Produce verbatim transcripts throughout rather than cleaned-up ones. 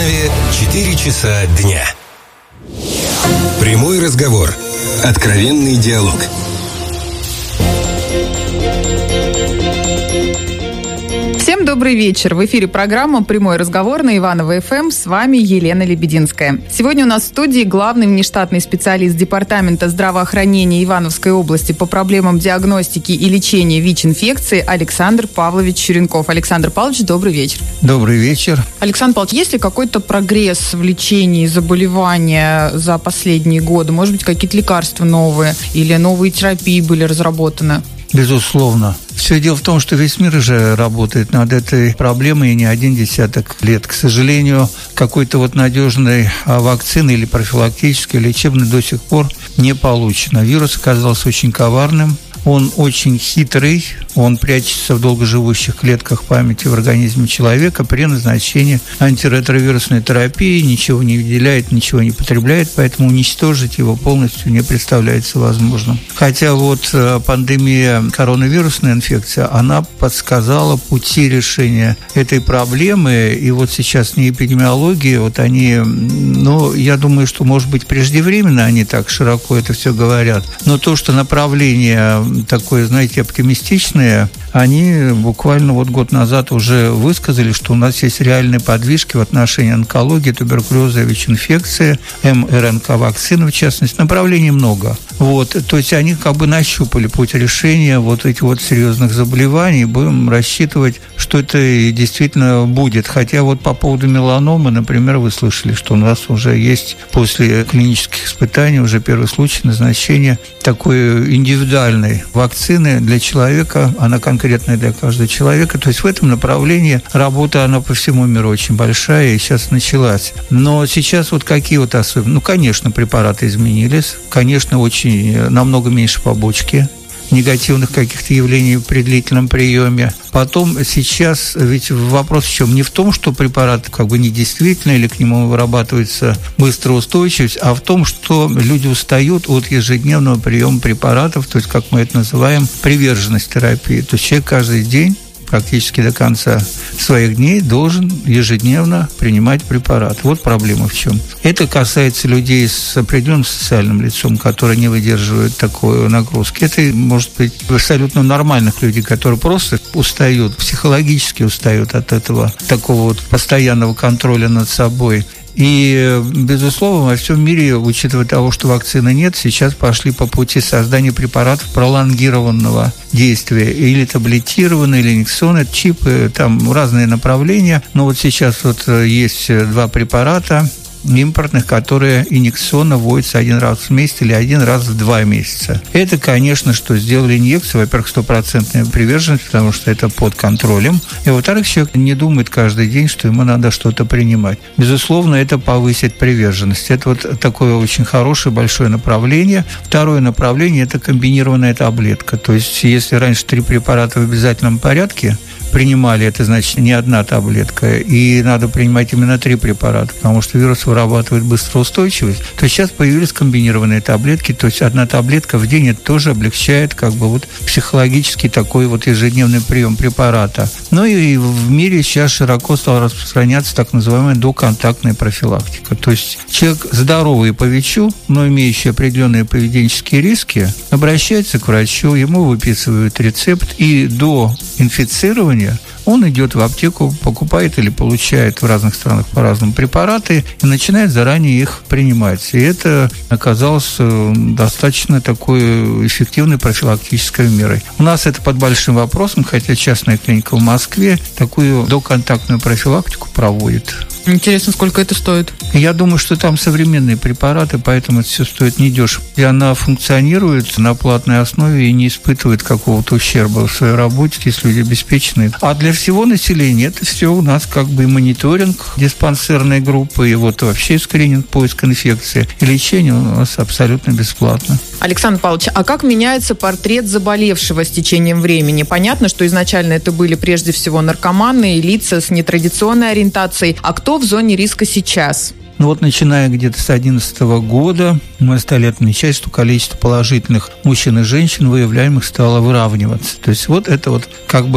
Романове четыре часа дня. Прямой разговор. Откровенный диалог. Всем добрый вечер. В эфире программа «Прямой разговор» на Иваново-ФМ. С вами Елена Лебединская. Сегодня у нас в студии главный внештатный специалист Департамента здравоохранения Ивановской области по проблемам диагностики и лечения ВИЧ-инфекции Александр Павлович Черенков. Александр Павлович, добрый вечер. Добрый вечер. Александр Павлович, есть ли какой-то прогресс в лечении заболевания за последние годы? Может быть, какие-то лекарства новые или новые терапии были разработаны? Безусловно. Все дело в том, что весь мир уже работает над этой проблемой не один десяток лет. К сожалению, какой-то вот надежной вакцины или профилактической, лечебной до сих пор не получено. Вирус оказался очень коварным. Он очень хитрый, он прячется в долгоживущих клетках памяти в организме человека при назначении антиретровирусной терапии, ничего не выделяет, ничего не потребляет, поэтому уничтожить его полностью не представляется возможным. Хотя вот пандемия коронавирусной инфекции, она подсказала пути решения этой проблемы, и вот сейчас не эпидемиология, вот они, ну, я думаю, что, может быть, преждевременно они так широко это все говорят, но то, что направление такое, знаете, оптимистичное, они буквально вот год назад уже высказали, что у нас есть реальные подвижки в отношении онкологии, туберкулеза, ВИЧ-инфекции, эм эр эн ка-вакцины, в частности. Направлений много. Вот, то есть они как бы нащупали путь решения вот этих вот серьезных заболеваний. Будем рассчитывать, что это и действительно будет. Хотя вот по поводу меланомы, например, вы слышали, что у нас уже есть после клинических испытаний уже первый случай назначения такой индивидуальной вакцины для человека, она конкретная для каждого человека. То есть в этом направлении работа, она по всему миру очень большая и сейчас началась. Но сейчас вот какие вот особенности? Ну, конечно, препараты изменились, конечно, очень намного меньше побочки негативных каких-то явлений при длительном приеме. Потом сейчас, ведь вопрос в чем? Не в том, что препарат как бы недействительный или к нему вырабатывается быстрая устойчивость, а в том, что люди устают от ежедневного приема препаратов, то есть, как мы это называем, приверженность терапии. То есть человек каждый день практически до конца своих дней должен ежедневно принимать препарат. Вот проблема в чем. Это касается людей с определенным социальным лицом, которые не выдерживают такой нагрузки. Это может быть абсолютно нормальных людей, которые просто устают, психологически устают от этого такого вот постоянного контроля над собой. И, безусловно, во всем мире, учитывая того, что вакцины нет, сейчас пошли по пути создания препаратов пролонгированного действия. Или таблетированные, или инъекционные чипы, там разные направления. Но вот сейчас вот есть два препарата импортных, которые инъекционно вводятся один раз в месяц или один раз в два месяца. Это, конечно, что сделали инъекцию, во-первых, стопроцентная приверженность, потому что это под контролем, и, во-вторых, человек не думает каждый день, что ему надо что-то принимать. Безусловно, это повысит приверженность. Это вот такое очень хорошее, большое направление. Второе направление – это комбинированная таблетка. То есть, если раньше три препарата в обязательном порядке принимали, это значит не одна таблетка, и надо принимать именно три препарата, потому что вирус вырабатывает быстроустойчивость, то сейчас появились комбинированные таблетки, то есть одна таблетка в день, это тоже облегчает как бы вот психологический такой вот ежедневный прием препарата. Ну и в мире сейчас широко стала распространяться так называемая доконтактная профилактика, то есть человек здоровый по ВИЧу, но имеющий определенные поведенческие риски, обращается к врачу, ему выписывают рецепт, и до инфицирования он идет в аптеку, покупает или получает в разных странах по-разному препараты и начинает заранее их принимать. И это оказалось достаточно такой эффективной профилактической мерой. У нас это под большим вопросом, хотя частная клиника в Москве такую доконтактную профилактику проводит. Интересно, сколько это стоит? Я думаю, что там современные препараты, поэтому это все стоит недешево. И она функционирует на платной основе и не испытывает какого-то ущерба в своей работе, если люди обеспечены. А для всего населения это все у нас как бы и мониторинг диспансерной группы, и вот вообще скрининг, поиск инфекции. И лечение у нас абсолютно бесплатно. Александр Павлович, а как меняется портрет заболевшего с течением времени? Понятно, что изначально это были прежде всего наркоманы и лица с нетрадиционной ориентацией. А кто в зоне риска сейчас? Ну вот, начиная где-то с две тысячи одиннадцатого года, мы стали отмечать, что количество положительных мужчин и женщин, выявляемых, стало выравниваться. То есть вот это вот как бы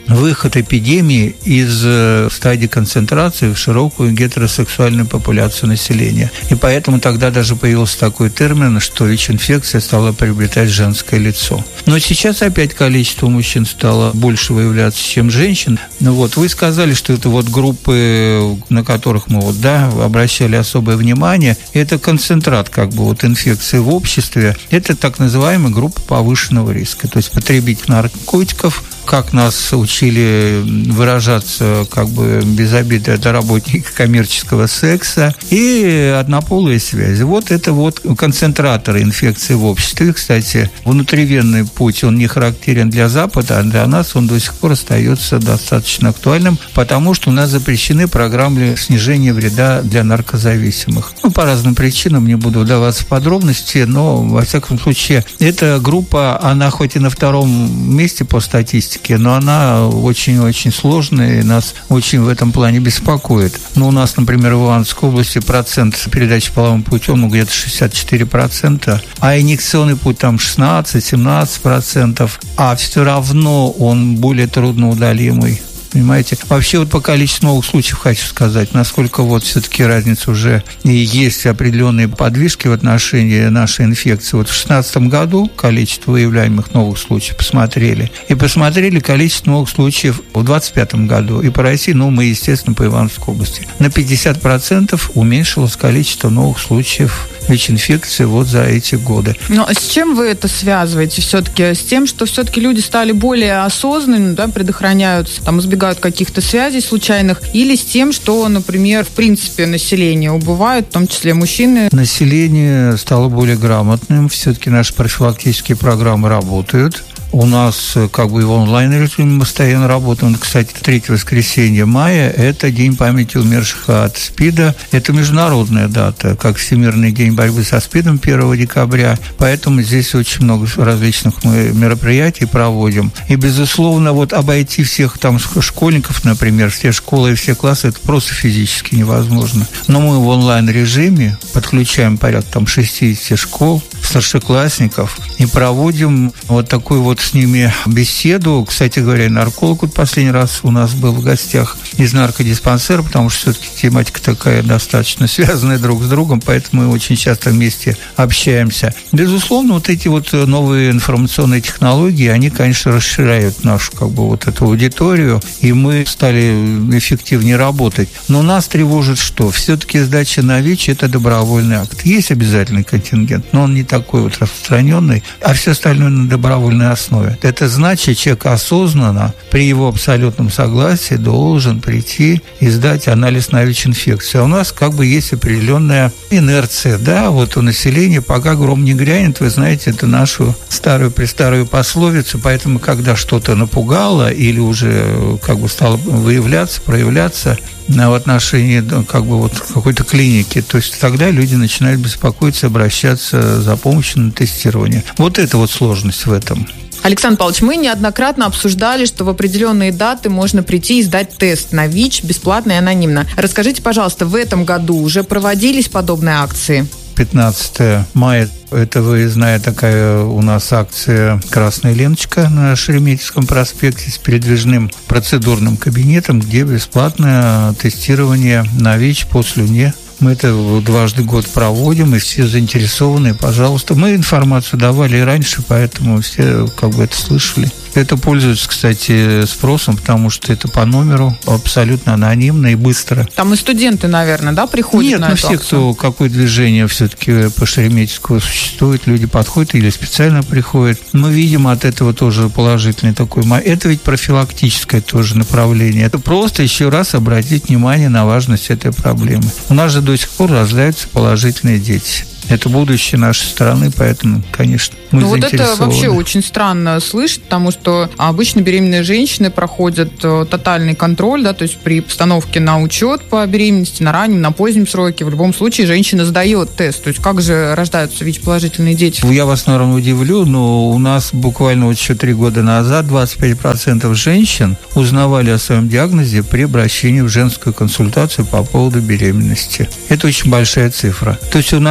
выход эпидемии из стадии концентрации в широкую гетеросексуальную популяцию населения. И поэтому тогда даже появился такой термин, что ВИЧ-инфекция стала приобретать женское лицо. Но сейчас опять количество мужчин стало больше выявляться, чем женщин. Ну вот, вы сказали, что это вот группы, на которых мы вот, да, обращали особое внимание, это концентрат как бы вот инфекции в обществе, это так называемая группа повышенного риска. То есть потребитель наркотиков, как нас учили выражаться как бы без обиды, это работники коммерческого секса и однополые связи. Вот это вот концентраторы инфекции в обществе. Кстати, внутривенный путь, он не характерен для Запада, а для нас он до сих пор остается достаточно актуальным, потому что у нас запрещены программы снижения вреда для наркозависимых. Ну, по разным причинам, не буду вдаваться в подробности, но, во всяком случае, эта группа, она хоть и на втором месте по статистике, но она очень-очень сложная и нас очень в этом плане беспокоит. Но у нас, например, в Ивановской области процент передачи половым путем ну, где-то шестьдесят четыре процента, а инъекционный путь там шестнадцать-семнадцать процентов, а все равно он более трудноудалимый. Понимаете? Вообще вот по количеству новых случаев хочу сказать, насколько вот все-таки разница уже и есть определенные подвижки в отношении нашей инфекции. Вот в две тысячи шестнадцатом году количество выявляемых новых случаев посмотрели. И посмотрели количество новых случаев в двадцать пятом году. И по России, ну, мы, естественно, по Ивановской области. На пятьдесят процентов уменьшилось количество новых случаев ВИЧ-инфекции вот за эти годы. Но с чем вы это связываете все-таки? С тем, что все-таки люди стали более осознанными, да, предохраняются, там, избегают каких-то связей случайных, или с тем, что, например, в принципе население убывает, в том числе мужчины? Население стало более грамотным, все-таки наши профилактические программы работают. У нас как бы и в онлайн-режиме мы постоянно работаем. Кстати, третье воскресенье мая – это День памяти умерших от СПИДа. Это международная дата, как Всемирный день борьбы со СПИДом первого декабря. Поэтому здесь очень много различных мы мероприятий проводим. И, безусловно, вот обойти всех там школьников, например, все школы и все классы, это просто физически невозможно. Но мы в онлайн-режиме подключаем порядка там шестьдесят школ, старшеклассников и проводим вот такую вот с ними беседу. Кстати говоря, нарколог вот последний раз у нас был в гостях из наркодиспансера, потому что все-таки тематика такая достаточно связанная друг с другом, поэтому мы очень часто вместе общаемся. Безусловно, вот эти вот новые информационные технологии, они, конечно, расширяют нашу как бы вот эту аудиторию, и мы стали эффективнее работать. Но нас тревожит что? Все-таки сдача на ВИЧ – это добровольный акт. Есть обязательный контингент, но он не такой вот распространенный, а все остальное на добровольной основе. Это значит, человек осознанно, при его абсолютном согласии, должен прийти и сдать анализ на ВИЧ-инфекцию. А у нас как бы есть определенная инерция, да, вот у населения пока гром не грянет, вы знаете, это нашу старую-престарую пословицу, поэтому, когда что-то напугало или уже как бы стало выявляться, проявляться в отношении как бы вот какой-то клиники, то есть тогда люди начинают беспокоиться, обращаться за помощью на тестирование. Вот это вот сложность в этом. Александр Павлович, мы неоднократно обсуждали, что в определенные даты можно прийти и сдать тест на ВИЧ бесплатно и анонимно. Расскажите, пожалуйста, в этом году уже проводились подобные акции? пятнадцатое мая, это выездная такая у нас акция «Красная ленточка» на Шереметьевском проспекте с передвижным процедурным кабинетом, где бесплатное тестирование на ВИЧ по слюне. Мы это дважды в год проводим, и все заинтересованные, пожалуйста. Мы информацию давали и раньше, поэтому все как бы это слышали. Это пользуется, кстати, спросом, потому что это по номеру, абсолютно анонимно и быстро. Там и студенты, наверное, да, приходят? Нет, на ну эту все, акцию? кто какое движение все-таки по Шереметьевскому существует, люди подходят или специально приходят. Мы видим от этого тоже положительный такой. Это ведь профилактическое тоже направление. Это просто еще раз обратить внимание на важность этой проблемы. У нас же до сих пор рождаются положительные дети. Это будущее нашей страны, поэтому, конечно, мы ну, заинтересованы. Вот это вообще очень странно слышать, потому что обычно беременные женщины проходят тотальный контроль, да, то есть при постановке на учет по беременности, на раннем, на позднем сроке, в любом случае женщина сдает тест. То есть как же рождаются ВИЧ-положительные дети? Я вас, наверное, удивлю, но у нас буквально вот еще три года назад двадцать пять процентов женщин узнавали о своем диагнозе при обращении в женскую консультацию по поводу беременности. Это очень большая цифра. То есть у нас все рекомендации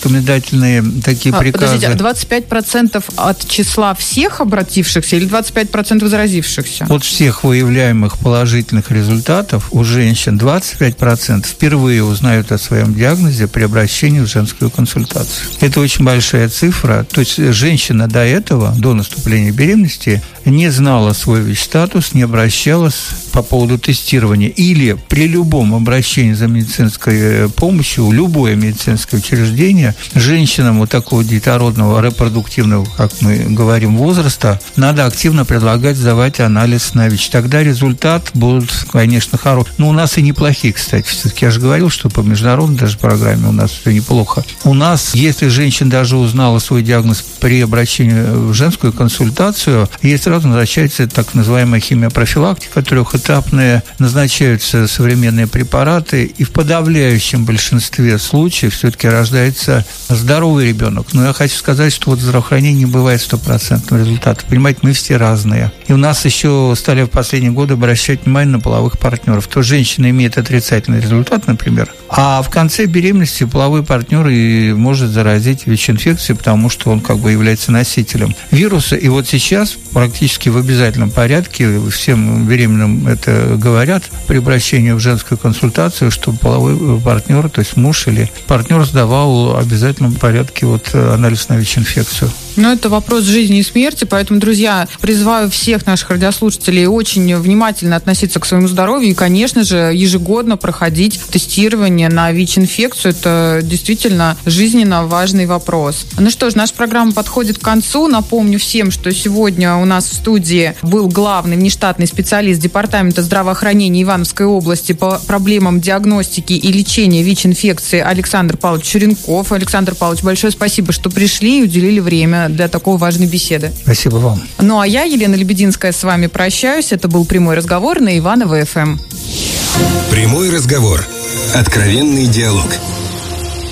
рекомендательные такие а, приказы. Подождите, двадцать пять процентов от числа всех обратившихся или двадцать пять процентов заразившихся? От всех выявляемых положительных результатов у женщин двадцать пять процентов впервые узнают о своем диагнозе при обращении в женскую консультацию. Это очень большая цифра. То есть женщина до этого, до наступления беременности, не знала свой ВИЧ-статус, не обращалась по поводу тестирования. Или при любом обращении за медицинской помощью, любое медицинское учреждение, женщинам вот такого детородного, репродуктивного, как мы говорим, возраста, надо активно предлагать сдавать анализ на ВИЧ. Тогда результат будет, конечно, хороший. Но у нас и неплохие, кстати. Все-таки я же говорил, что по международной даже программе у нас все неплохо. У нас, если женщина даже узнала свой диагноз при обращении в женскую консультацию, ей сразу назначается так называемая химиопрофилактика трехэтапная, назначаются современные препараты, и в подавляющем большинстве случаев все-таки рождается здоровый ребенок. Но я хочу сказать, что вот в здравоохранении не бывает стопроцентного результата. Понимаете, мы все разные. И у нас еще стали в последние годы обращать внимание на половых партнеров. То женщина имеет отрицательный результат, например, а в конце беременности половой партнер и может заразить ВИЧ-инфекцией, потому что он как бы является носителем вируса. И вот сейчас практически в обязательном порядке всем беременным это говорят при обращении в женскую консультацию, что половой партнер, то есть муж или партнер, сдавал в обязательном порядке вот анализ на ВИЧ-инфекцию. Но это вопрос жизни и смерти, поэтому, друзья, призываю всех наших радиослушателей очень внимательно относиться к своему здоровью и, конечно же, ежегодно проходить тестирование на ВИЧ-инфекцию. Это действительно жизненно важный вопрос. Ну что ж, наша программа подходит к концу. Напомню всем, что сегодня у нас в студии был главный внештатный специалист Департамента здравоохранения Ивановской области по проблемам диагностики и лечения ВИЧ-инфекции Александр Павлович Черенков. Александр Павлович, большое спасибо, что пришли и уделили время для такой важной беседы. Спасибо вам. Ну а я, Елена Лебединская, с вами прощаюсь. Это был прямой разговор на Иваново эф эм. Прямой разговор. Откровенный диалог.